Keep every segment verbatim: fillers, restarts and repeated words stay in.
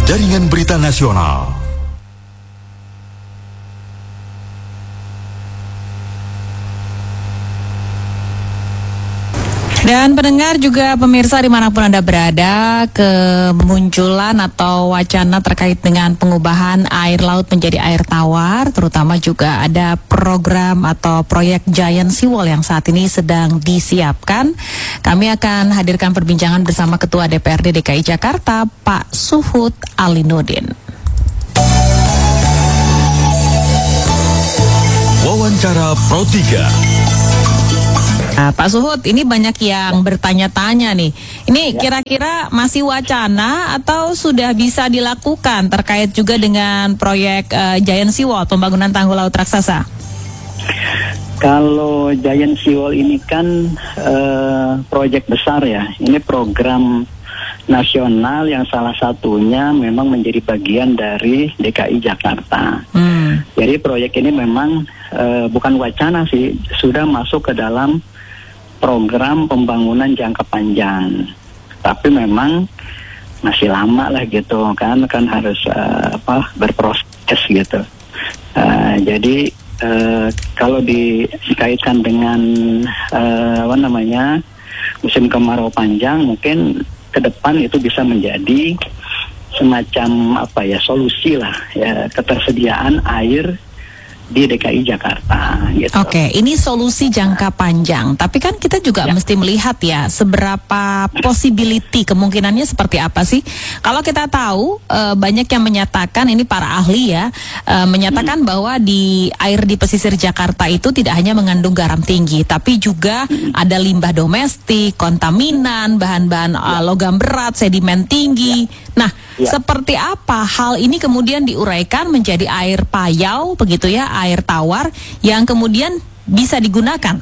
Jaringan Berita Nasional. Dan pendengar juga pemirsa dimanapun Anda berada, kemunculan atau wacana terkait dengan pengubahan air laut menjadi air tawar, terutama juga ada program atau proyek Giant Seawall yang saat ini sedang disiapkan. Kami akan hadirkan perbincangan bersama Ketua D P R D D K I Jakarta, Pak Suhut Alinuddin. Wawancara Pro tiga. Nah, Pak Suhut, ini banyak yang bertanya-tanya nih. Ini kira-kira masih wacana atau sudah bisa dilakukan terkait juga dengan proyek uh, Giant Seawall, pembangunan tanggul laut raksasa? Kalau Giant Seawall ini kan uh, proyek besar ya. Ini program nasional yang salah satunya memang menjadi bagian dari D K I Jakarta. Hmm. Jadi proyek ini memang uh, bukan wacana sih, sudah masuk ke dalam program pembangunan jangka panjang, tapi memang masih lama lah gitu kan, kan harus uh, apa berproses gitu. Uh, jadi uh, kalau dikaitkan dengan uh, apa namanya musim kemarau panjang, mungkin ke depan itu bisa menjadi semacam apa ya solusi lah ya ketersediaan air di D K I Jakarta gitu. Oke, ini solusi jangka panjang. Tapi kan kita juga ya. mesti melihat ya seberapa possibility, kemungkinannya seperti apa sih? Kalau kita tahu e, banyak yang menyatakan, ini para ahli ya, e, menyatakan hmm. bahwa di air di pesisir Jakarta itu tidak hanya mengandung garam tinggi, tapi juga hmm. ada limbah domestik, kontaminan, bahan-bahan ya. uh, logam berat, sedimen tinggi. Ya. Nah, ya. seperti apa hal ini kemudian diuraikan menjadi air payau begitu ya, air tawar yang kemudian bisa digunakan?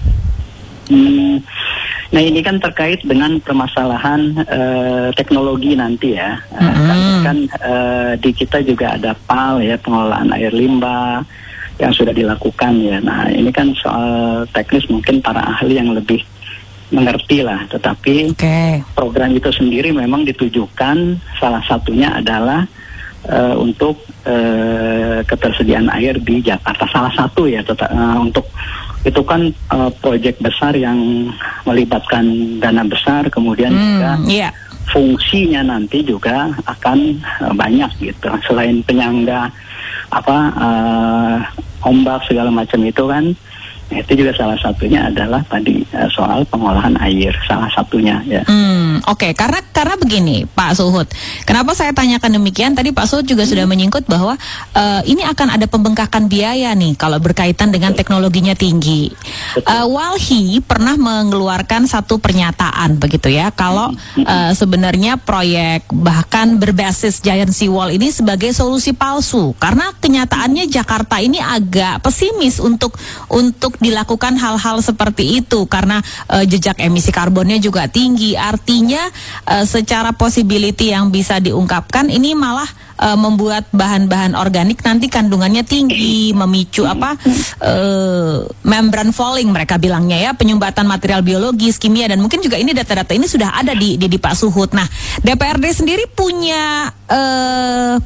Hmm, nah ini kan terkait dengan permasalahan uh, teknologi nanti ya. Mm-hmm. Uh, kan uh, di kita juga ada P A L ya, pengelolaan air limbah yang sudah dilakukan ya. Nah ini kan soal teknis mungkin para ahli yang lebih mengerti lah. Tetapi okay. program itu sendiri memang ditujukan salah satunya adalah Uh, untuk uh, ketersediaan air di Jakarta, salah satu ya tetap, uh, untuk itu kan uh, proyek besar yang melibatkan dana besar, kemudian hmm, juga yeah. fungsinya nanti juga akan uh, banyak gitu. Selain penyangga apa uh, ombak segala macam itu kan, itu juga salah satunya adalah tadi uh, soal pengolahan air, salah satunya ya. Hmm, Oke, okay. karena karena begini Pak Suhut, kenapa saya tanyakan demikian? Tadi Pak Suhut juga hmm. sudah menyingkut bahwa uh, ini akan ada pembengkakan biaya nih kalau berkaitan dengan Betul. teknologinya tinggi. Uh, Walhi pernah mengeluarkan satu pernyataan begitu ya, kalau uh, sebenarnya proyek bahkan berbasis Giant Seawall ini sebagai solusi palsu, karena kenyataannya Jakarta ini agak pesimis untuk untuk dilakukan hal-hal seperti itu karena uh, jejak emisi karbonnya juga tinggi. Artinya uh, secara possibility yang bisa diungkapkan ini malah uh, membuat bahan-bahan organik nanti kandungannya tinggi, memicu apa uh, membran falling mereka bilangnya ya, penyumbatan material biologis, kimia, dan mungkin juga ini data-data ini sudah ada di di, di Pak Suhut. Nah, D P R D sendiri punya uh,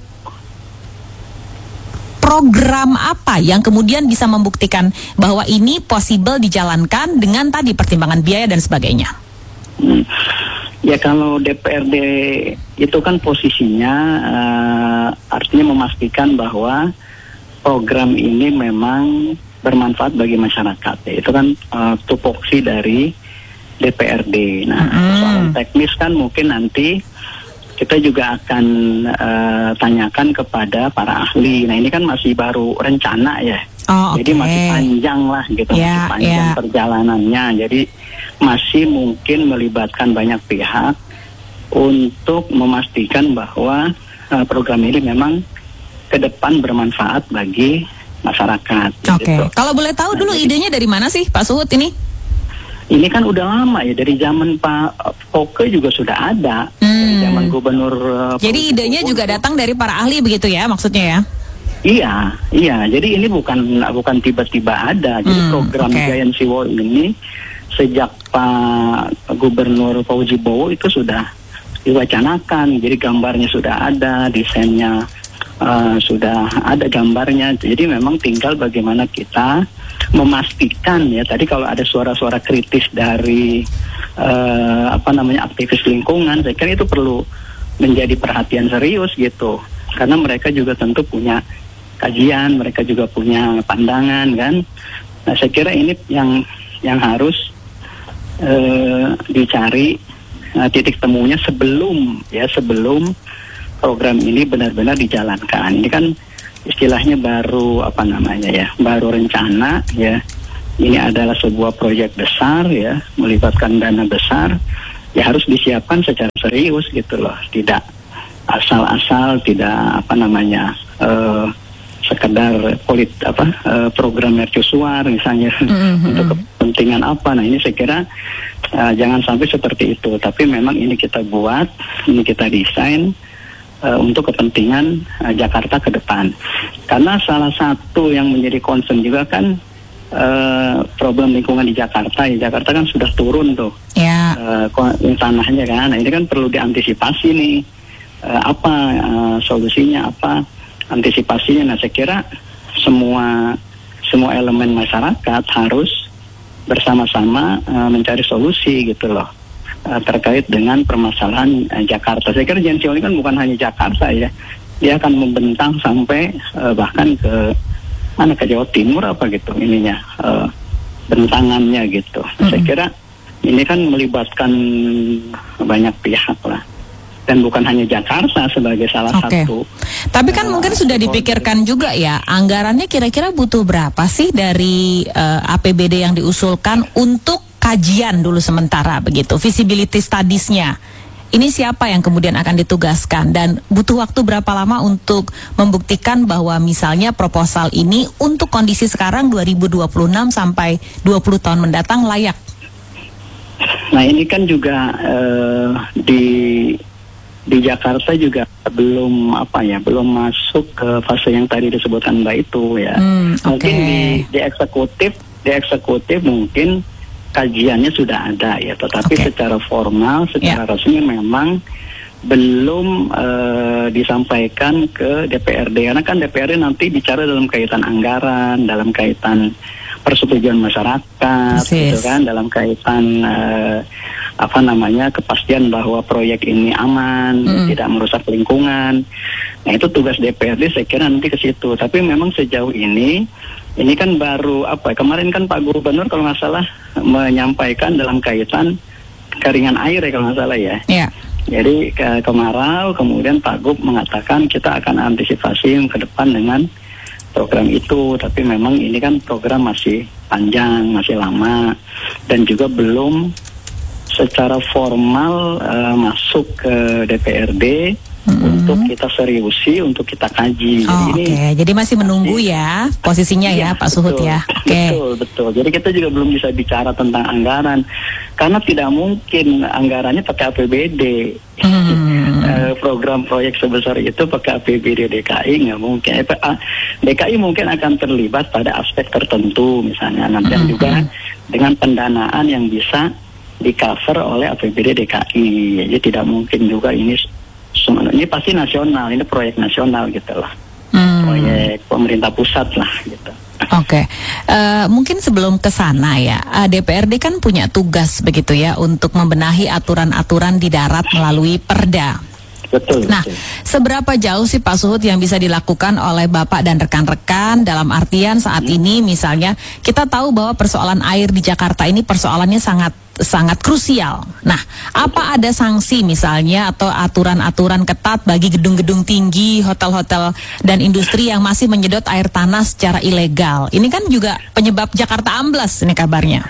program apa yang kemudian bisa membuktikan bahwa ini possible dijalankan dengan tadi pertimbangan biaya dan sebagainya? Hmm. Ya kalau D P R D itu kan posisinya uh, artinya memastikan bahwa program ini memang bermanfaat bagi masyarakat. Ya, itu kan uh, tupoksi dari D P R D. Nah, hmm. soal teknis kan mungkin nanti kita juga akan uh, tanyakan kepada para ahli. Nah ini kan masih baru rencana ya, oh, jadi okay. masih panjang lah gitu, yeah, masih panjang yeah. perjalanannya. Jadi masih mungkin melibatkan banyak pihak untuk memastikan bahwa uh, program ini memang ke depan bermanfaat bagi masyarakat. Oke. Okay. Gitu. Kalau boleh tahu nah, dulu jadi, idenya dari mana sih Pak Suhut ini? Ini kan udah lama ya, dari zaman Pak Foke juga sudah ada, hmm. dari zaman Gubernur. Uh, Jadi idenya Gubernur. juga datang dari para ahli begitu ya, maksudnya ya? Iya, iya. Jadi ini bukan bukan tiba-tiba ada. Jadi hmm, program okay. Giant Seawall ini sejak Pak Gubernur Fauzi Bowo itu sudah diwacanakan. Jadi gambarnya sudah ada, desainnya uh, sudah ada gambarnya. Jadi memang tinggal bagaimana kita memastikan ya. Tadi kalau ada suara-suara kritis dari uh, apa namanya aktivis lingkungan, saya kira itu perlu menjadi perhatian serius gitu. Karena mereka juga tentu punya kajian, mereka juga punya pandangan kan. Nah, saya kira ini yang yang harus uh, dicari Nah, titik temunya sebelum ya sebelum program ini benar-benar dijalankan. Ini kan istilahnya baru apa namanya ya, baru rencana ya. Ini adalah sebuah proyek besar ya, melibatkan dana besar. Ya harus disiapkan secara serius gitu loh, tidak asal-asal, tidak apa namanya uh, sekedar polit apa uh, program mercusuar misalnya mm-hmm. untuk kepentingan apa. Nah ini saya kira uh, jangan sampai seperti itu, tapi memang ini kita buat, ini kita desain uh, untuk kepentingan uh, Jakarta ke depan. Karena salah satu yang menjadi concern juga kan uh, problem lingkungan di Jakarta. Ya Jakarta kan sudah turun tuh yeah. uh, tanahnya kan. Nah ini kan perlu diantisipasi nih uh, apa uh, solusinya, apa antisipasinya. Nah saya kira semua semua elemen masyarakat harus bersama-sama uh, mencari solusi gitu loh uh, terkait dengan permasalahan uh, Jakarta. Saya kira Gensio ini kan bukan hanya Jakarta ya, dia akan membentang sampai uh, bahkan ke mana, ke Jawa Timur apa gitu ininya uh, bentangannya gitu. Mm-hmm. Saya kira ini kan melibatkan banyak pihak lah. Dan bukan hanya Jakarta sebagai salah okay. satu. Tapi kan uh, mungkin sudah dipikirkan juga ya, anggarannya kira-kira butuh berapa sih dari uh, A P B D yang diusulkan untuk kajian dulu sementara begitu, feasibility studies-nya. Ini siapa yang kemudian akan ditugaskan dan butuh waktu berapa lama untuk membuktikan bahwa misalnya proposal ini untuk kondisi sekarang dua ribu dua puluh enam sampai dua puluh tahun mendatang layak? Nah ini kan juga uh, di di Jakarta juga belum apa ya, belum masuk ke fase yang tadi disebutkan Mbak itu ya. Hmm, okay. Mungkin di, di eksekutif, di eksekutif mungkin kajiannya sudah ada ya, tetapi okay. secara formal, secara yeah. resmi memang belum uh, disampaikan ke D P R D. Karena kan D P R D nanti bicara dalam kaitan anggaran, dalam kaitan persetujuan masyarakat, Persis. gitu kan, dalam kaitan uh, apa namanya kepastian bahwa proyek ini aman, mm. tidak merusak lingkungan. Nah itu tugas D P R D saya kira nanti ke situ. Tapi memang sejauh ini, ini kan baru apa? Kemarin kan Pak Gubernur kalau nggak salah menyampaikan dalam kaitan keringan air ya kalau nggak salah ya. Yeah. Jadi ke kemarau, kemudian Pak Gub mengatakan kita akan antisipasi ke depan dengan program itu. Tapi memang ini kan program masih panjang, masih lama, dan juga belum secara formal uh, masuk ke D P R D mm-hmm. untuk kita seriusi, untuk kita kaji. Oh, Oke, okay. Jadi masih menunggu masih, ya posisinya ya, ya Pak Suhut betul, ya. Okay. Betul, betul. Jadi kita juga belum bisa bicara tentang anggaran karena tidak mungkin anggarannya pakai A P B D. Mm-hmm. uh, program proyek sebesar itu pakai A P B D D K I nggak mungkin. Eh, D K I mungkin akan terlibat pada aspek tertentu misalnya nanti mm-hmm. juga dengan pendanaan yang bisa di cover oleh A P B D D K I. Jadi tidak mungkin juga ini ini pasti nasional, ini proyek nasional gitu lah. Hmm. Proyek pemerintah pusat lah gitu. Oke, okay. uh, mungkin sebelum ke sana ya, uh, D P R D kan punya tugas begitu ya untuk membenahi aturan-aturan di darat melalui Perda. Betul. Nah, betul. Seberapa jauh sih Pak Suhut yang bisa dilakukan oleh Bapak dan rekan-rekan dalam artian saat hmm. ini misalnya kita tahu bahwa persoalan air di Jakarta ini persoalannya sangat sangat krusial. Nah, apa ada sanksi misalnya atau aturan-aturan ketat bagi gedung-gedung tinggi, hotel-hotel dan industri yang masih menyedot air tanah secara ilegal? Ini kan juga penyebab Jakarta amblas ini kabarnya.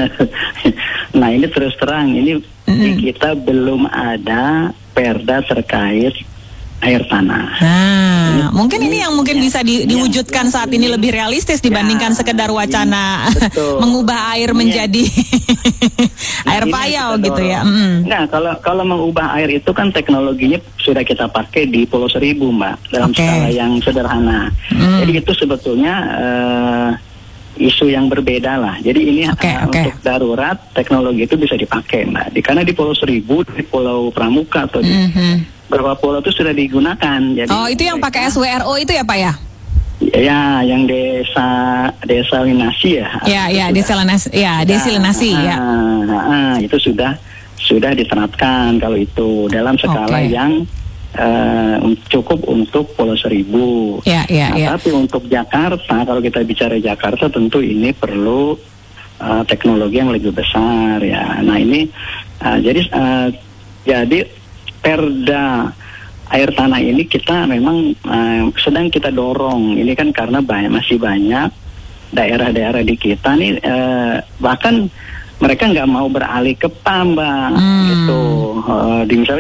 Nah, ini terus terang ini mm-hmm. di kita belum ada perda terkait air tanah. Nah, ini, mungkin ini yang mungkin ya, bisa di, diwujudkan ya, saat ini lebih realistis dibandingkan ya, sekedar wacana betul. mengubah air menjadi nah, air payau gitu ya. Mm. Nah, kalau kalau mengubah air itu kan teknologinya sudah kita pakai di Pulau Seribu, Mbak, dalam okay. skala yang sederhana. Mm. Jadi itu sebetulnya uh, isu yang berbeda lah. Jadi ini Okay, uh, okay. untuk darurat teknologi itu bisa dipakai, Mbak. Di, karena di Pulau Seribu, di Pulau Pramuka atau di Mhm. beberapa pulau itu sudah digunakan. Jadi Oh, itu yang pakai S W R O itu ya Pak ya? ya, yang desa desalinasi ya. Ya, itu ya, sudah- desalinasi, ya, sudah, desalinasi ah, ya. ah, ah, itu sudah sudah diterapkan kalau itu dalam skala Oke. yang eh, cukup untuk Pulau Seribu. Ya, ya, Nah, ya. tapi untuk Jakarta, kalau kita bicara Jakarta tentu ini perlu uh, teknologi yang lebih besar ya. Nah ini uh, jadi uh, jadi perda air tanah ini kita memang uh, sedang kita dorong. Ini kan karena banyak, masih banyak daerah-daerah di kita nih uh, bahkan mereka nggak mau beralih ke P A M, Mbak, Hmm. gitu. Uh, di misalnya